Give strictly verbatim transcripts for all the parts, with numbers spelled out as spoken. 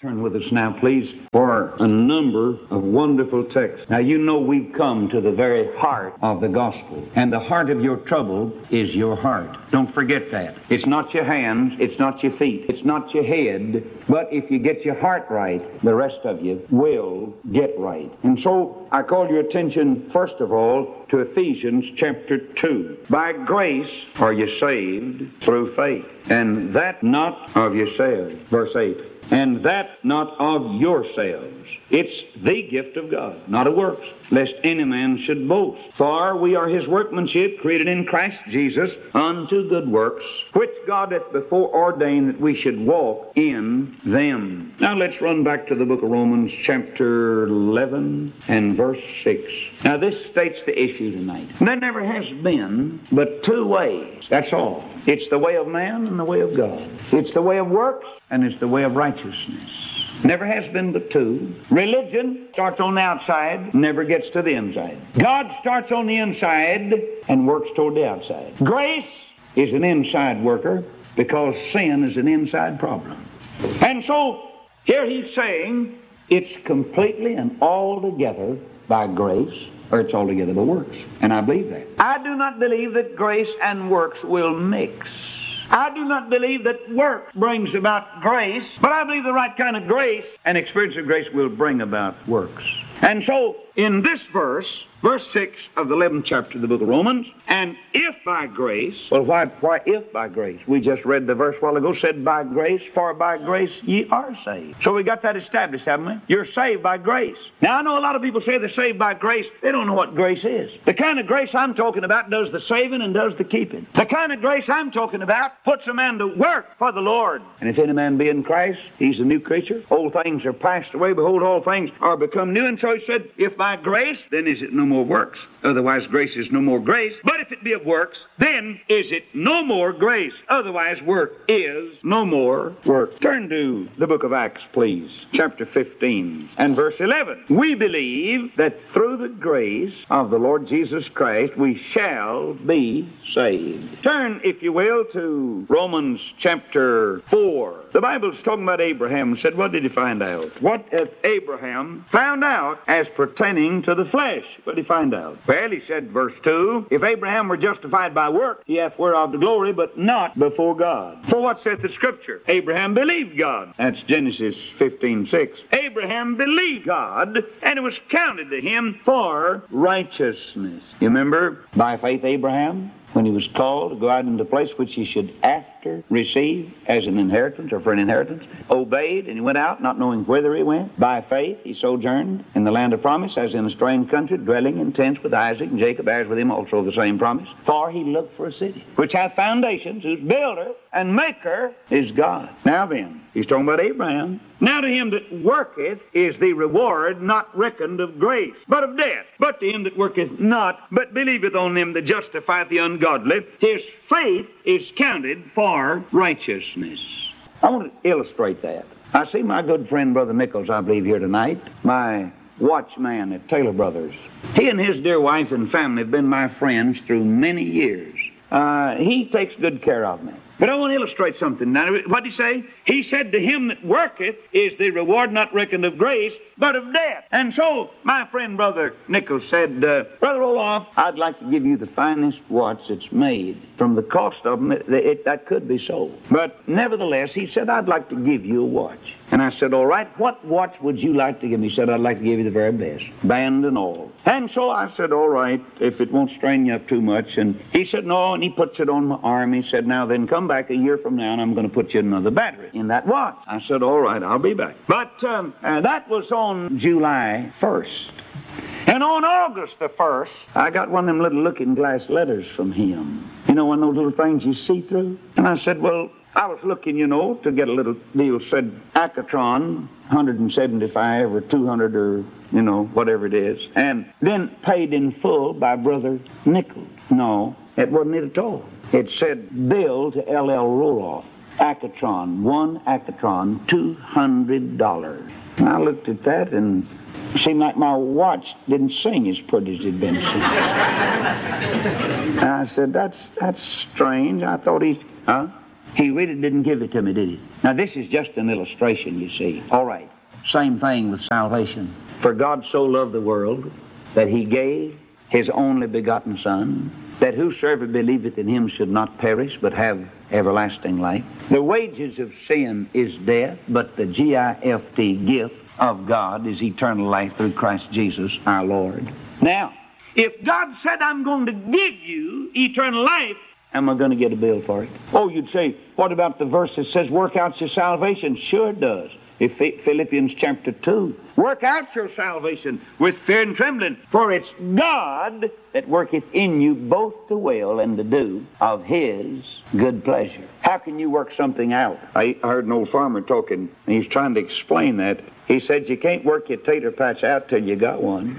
Turn with us now, please, for a number of wonderful texts. Now, you know we've come to the very heart of the gospel, and the heart of your trouble is your heart. Don't forget that. It's not your hands, it's not your feet, it's not your head, but if you get your heart right, the rest of you will get right. And so I call your attention, first of all, to Ephesians chapter two. By grace are you saved through faith, and that not of yourselves. Verse eight. And that not of yourselves. It's the gift of God, not of works, lest any man should boast. For we are his workmanship, created in Christ Jesus, unto good works, which God hath before ordained that we should walk in them. Now let's run back to the book of Romans, chapter eleven and verse six. Now this states the issue tonight. There never has been but two ways. That's all. It's the way of man and the way of God. It's the way of works and it's the way of righteousness. Never has been but two. Religion starts on the outside, never gets to the inside. God starts on the inside and works toward the outside. Grace is an inside worker because sin is an inside problem. And so here he's saying it's completely and altogether by grace, or it's altogether by works. And I believe that. I do not believe that grace and works will mix. I do not believe that work brings about grace, but I believe the right kind of grace and experience of grace will bring about works. And so, in this verse, verse six of the eleventh chapter of the book of Romans, and if by grace, well, why, why if by grace? We just read the verse a while ago, said by grace, for by grace ye are saved. So we got that established, haven't we? You're saved by grace. Now, I know a lot of people say they're saved by grace. They don't know what grace is. The kind of grace I'm talking about does the saving and does the keeping. The kind of grace I'm talking about puts a man to work for the Lord. And if any man be in Christ, he's a new creature. Old things are passed away. Behold, all things are become new. And so he said, if by grace, then is it no more works. Otherwise, grace is no more grace. But if it be of works, then is it no more grace. Otherwise, work is no more work. Turn to the book of Acts, please. Chapter fifteen and verse eleven. We believe that through the grace of the Lord Jesus Christ, we shall be saved. Turn, if you will, to Romans chapter four. The Bible's talking about Abraham and said, what did he find out? What hath Abraham found out as pertaining to the flesh? What did he find out? Well, he said, verse two, if Abraham were justified by work, he hath whereof the glory, but not before God. For what saith the Scripture? Abraham believed God. That's Genesis fifteen six. Abraham believed God, and it was counted to him for righteousness. You remember, by faith Abraham, when he was called to go out into the place which he should after receive as an inheritance or for an inheritance, obeyed, and he went out not knowing whither he went. By faith he sojourned in the land of promise as in a strange country, dwelling in tents with Isaac and Jacob, heirs with him also the same promise. For he looked for a city which hath foundations, whose builder and maker is God. Now then, he's talking about Abraham. Now to him that worketh is the reward not reckoned of grace, but of death. But to him that worketh not, but believeth on him that justifieth the ungodly, his faith is counted for righteousness. I want to illustrate that. I see my good friend Brother Nichols, I believe, here tonight, my watchman at Taylor Brothers. He and his dear wife and family have been my friends through many years. Uh, he takes good care of me. But I want to illustrate something. Now, what did he say? He said, to him that worketh is the reward not reckoned of grace, but of death. And so, my friend Brother Nichols said, uh, Brother Olaf, I'd like to give you the finest watch that's made. From the cost of them, it, it, that could be sold. But nevertheless, he said, I'd like to give you a watch. And I said, all right, what watch would you like to give me? He said, I'd like to give you the very best, band and all. And so I said, all right, if it won't strain you up too much. And he said, no, and he puts it on my arm. He said, now then, come back a year from now and I'm going to put you another battery in that watch. I said, all right, I'll be back. But um, uh, that was on July first. And on August the first, I got one of them little looking glass letters from him. You know, one of those little things you see through? And I said, well, I was looking, you know, to get a little deal, said Acatron, one seventy-five or two hundred or, you know, whatever it is. And then paid in full by Brother Nichols. No, it wasn't it at all. It said bill to L L Roloff, Acatron, one Acatron, two hundred dollars. And I looked at that and it seemed like my watch didn't sing as pretty as it'd been singing. And I said, that's, that's strange. I thought he, huh? He really didn't give it to me, did he? Now, this is just an illustration, you see. All right. Same thing with salvation. For God so loved the world that he gave his only begotten Son, that whosoever believeth in him should not perish, but have everlasting life. The wages of sin is death, but the G I F T gift of God is eternal life through Christ Jesus our Lord. Now, if God said, I'm going to give you eternal life, am I going to get a bill for it? Oh, you'd say, what about the verse that says, work out your salvation? Sure it does. If Philippians chapter two, work out your salvation with fear and trembling, for it's God that worketh in you both to will and to do of his good pleasure. How can you work something out? I heard an old farmer talking, and he's trying to explain that. He said, you can't work your tater patch out till you got one.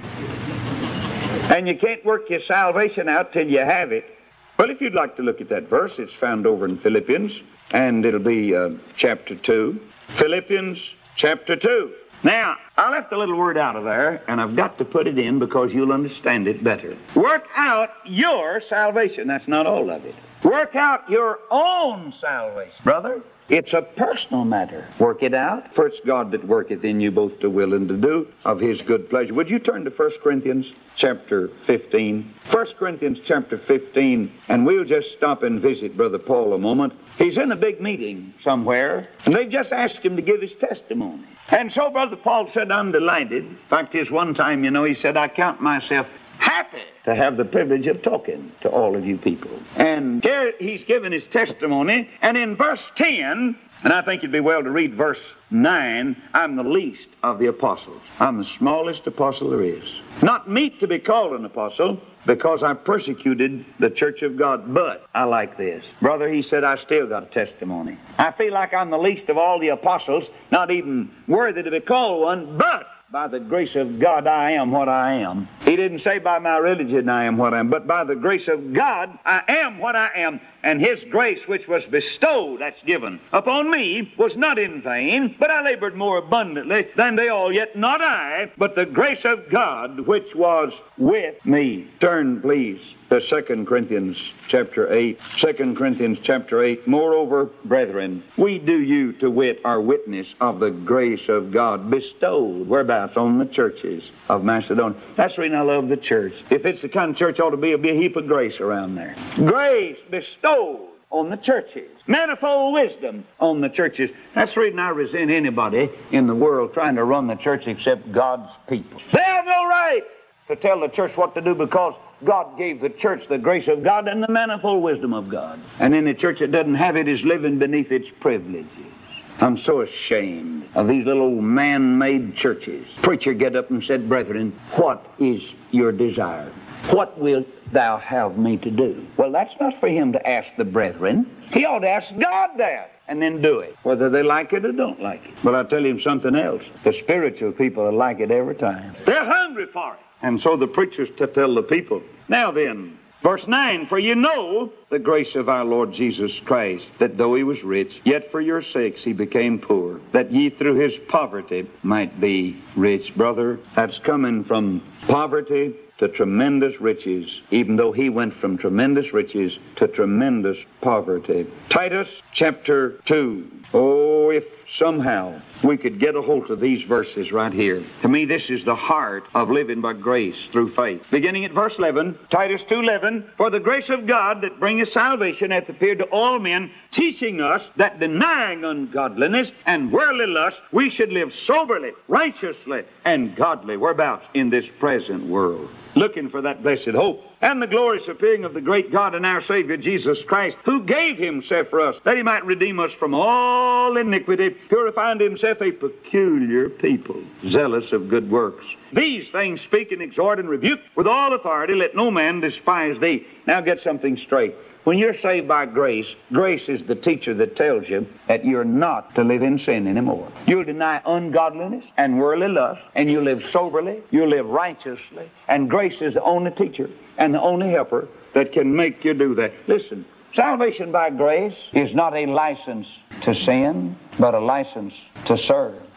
And you can't work your salvation out till you have it. Well, if you'd like to look at that verse, it's found over in Philippians, and it'll be uh, chapter two. Philippians chapter two. Now, I left a little word out of there, and I've got to put it in because you'll understand it better. Work out your salvation. That's not all of it. Work out your own salvation. Brother, it's a personal matter. Work it out, for it's God that worketh in you both to will and to do of his good pleasure. Would you turn to First Corinthians chapter fifteen? First Corinthians chapter fifteen, and we'll just stop and visit Brother Paul a moment. He's in a big meeting somewhere, and they just asked him to give his testimony. And so Brother Paul said, I'm delighted. In fact, his one time, you know, he said, I count myself happy to have the privilege of talking to all of you people. And here he's given his testimony, and in verse ten, and I think it'd be well to read verse nine, I'm the least of the apostles. I'm the smallest apostle there is. Not meet to be called an apostle, because I persecuted the church of God. But I like this. Brother, he said, I still got a testimony. I feel like I'm the least of all the apostles, not even worthy to be called one, but by the grace of God, I am what I am. He didn't say by my religion I am what I am, but by the grace of God, I am what I am. And his grace which was bestowed, that's given, upon me was not in vain, but I labored more abundantly than they all, yet not I, but the grace of God which was with me. Turn, please, to Second Corinthians chapter eight. Second Corinthians chapter eight. Moreover, brethren, we do you to wit our witness of the grace of God bestowed, whereabouts? On the churches of Macedonia. That's the reason I love the church. If it's the kind of church ought to be, it'll be a heap of grace around there. Grace bestowed on the churches. Manifold wisdom on the churches. That's the reason I resent anybody in the world trying to run the church except God's people. They have no right to tell the church what to do, because God gave the church the grace of God and the manifold wisdom of God. And in the church that doesn't have it is living beneath its privileges. I'm so ashamed of these little man-made churches. Preacher get up and said, brethren, what is your desire? What wilt thou have me to do? Well, that's not for him to ask the brethren. He ought to ask God that and then do it, whether they like it or don't like it. But I'll tell you something else. The spiritual people will like it every time. They're hungry for it. And so the preachers to tell the people. Now then, verse nine, for you know the grace of our Lord Jesus Christ, that though he was rich, yet for your sakes he became poor, that ye through his poverty might be rich. Brother, that's coming from poverty to tremendous riches, even though he went from tremendous riches to tremendous poverty. Titus chapter two. Oh, if somehow we could get a hold of these verses right here. To me, this is the heart of living by grace through faith. Beginning at verse eleven, Titus two eleven, for the grace of God that bringeth salvation hath appeared to all men, teaching us that denying ungodliness and worldly lust, we should live soberly, righteously, and godly. Whereabouts? In this present world. Looking for that blessed hope and the glorious appearing of the great God and our Savior Jesus Christ, who gave himself for us, that he might redeem us from all iniquity, purifying to himself a peculiar people, zealous of good works. These things speak and exhort and rebuke with all authority. Let no man despise thee. Now get something straight. When you're saved by grace, grace is the teacher that tells you that you're not to live in sin anymore. You'll deny ungodliness and worldly lust, and you live soberly, you live righteously, and grace is the only teacher and the only helper that can make you do that. Listen, salvation by grace is not a license to sin, but a license to serve.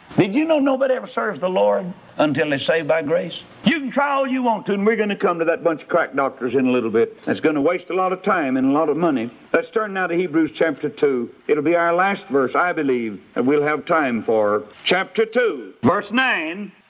Did you know nobody ever serves the Lord until they're saved by grace? You can try all you want to, and we're going to come to that bunch of crack doctors in a little bit. That's going to waste a lot of time and a lot of money. Let's turn now to Hebrews chapter two. It'll be our last verse, I believe, that we'll have time for. Chapter two, verse nine.